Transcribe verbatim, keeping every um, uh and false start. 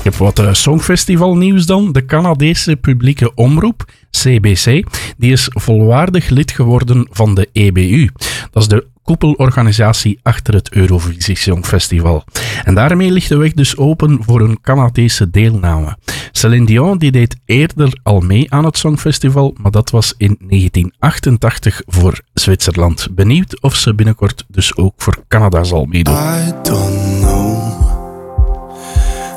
Ik heb wat uh, songfestivalnieuws dan. De Canadese publieke omroep, C B C, die is volwaardig lid geworden van de E B U. Dat is de koepelorganisatie achter het Eurovisie Songfestival. En daarmee ligt de weg dus open voor een Canadese deelname. Céline Dion die deed eerder al mee aan het Songfestival, maar dat was in negentien achtentachtig voor Zwitserland. Benieuwd of ze binnenkort dus ook voor Canada zal meedoen.